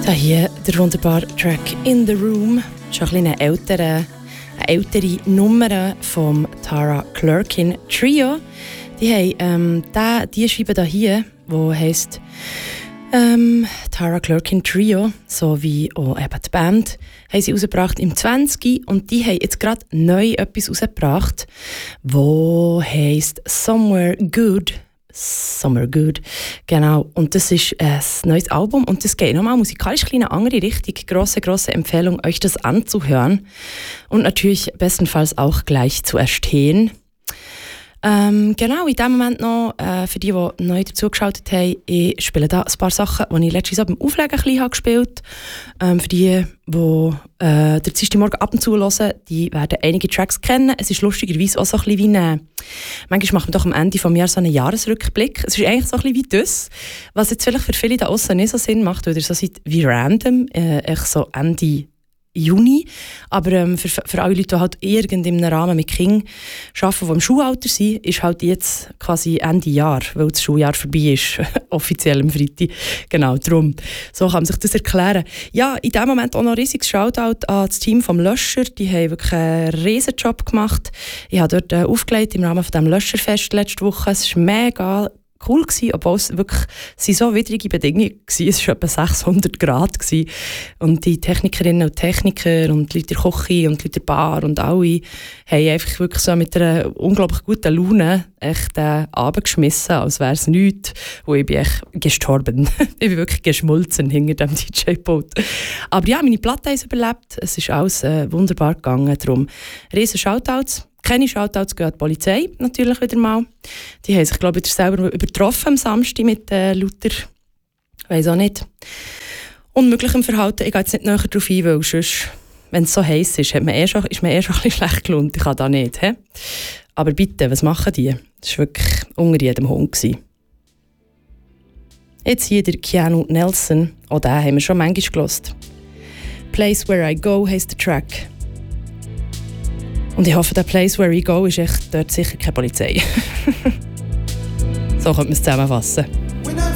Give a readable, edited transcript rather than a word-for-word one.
Da hier der wunderbare Track «In the Room». Schon eine ältere Nummer vom Tara Clerkin Trio. Die haben die Scheibe hier, die heisst Tara Clerkin Trio, sowie auch eben die Band, haben sie rausgebracht im 20. Und die haben jetzt gerade neu etwas rausgebracht, das heisst «Somewhere Good». Summer Good, genau. Und das ist ein neues Album und das geht nochmal musikalisch in eine andere Richtung. Grosse Empfehlung, euch das anzuhören und natürlich bestenfalls auch gleich zu erstehen. Genau, in dem Moment noch, für die neu dazugeschaltet haben, ich spiele da ein paar Sachen, die ich letztes Jahr beim Auflegen ein bisschen gespielt habe. Für die der Dienstagmorgen ab und zu hören, die werden einige Tracks kennen. Es ist lustigerweise auch so ein bisschen wie manchmal macht man doch am Ende des Jahres so einen Jahresrückblick. Es ist eigentlich so ein bisschen wie das, was jetzt vielleicht für viele da außen nicht so Sinn macht, weil ihr so seid wie random, echt so Ende Juni, aber für alle Leute, die halt irgendeinem Rahmen mit Kindern arbeiten, die im Schulalter sind, ist halt jetzt quasi Ende Jahr, weil das Schuljahr vorbei ist, offiziell am Freitag. Genau, darum. So kann man sich das erklären. Ja, in diesem Moment auch noch ein riesiges Shoutout an das Team vom Löscher. Die haben wirklich einen riesen Job gemacht. Ich habe dort aufgelegt im Rahmen von dem Löscherfest letzte Woche. Es war mega cool gewesen, obwohl es wirklich so widrige Bedingungen waren. Es war etwa 600 Grad gewesen. Und die Technikerinnen und Techniker und die Leute der Küche und die Leute der Bar und alle haben einfach wirklich so mit einer unglaublich guten Laune echt Abend geschmissen, als wäre es nichts. Und ich bin echt gestorben. Ich bin wirklich geschmolzen hinter dem DJ-Pult. Aber ja, meine Platte hat überlebt. Es ist alles wunderbar gegangen. Darum riesen Shoutouts. Keine Shoutouts gehen an die Polizei, natürlich wieder mal. Die haben sich, glaube ich, selber übertroffen am Samstag mit lauter, weiss auch nicht, unmöglichem Verhalten. Ich gehe jetzt nicht näher darauf ein, weil sonst, wenn es so heiß ist, ist mir schon ein bisschen schlecht gelohnt. Ich kann da nicht. He? Aber bitte, was machen die? Das war wirklich unter jedem Hund gewesen. Jetzt hier der Keanu Nelson. Auch den haben wir schon manchmal gehört. «Place Where I Go» heisst der Track. Und ich hoffe, der Place Where I Go ist echt dort sicher keine Polizei. So könnte man es zusammenfassen.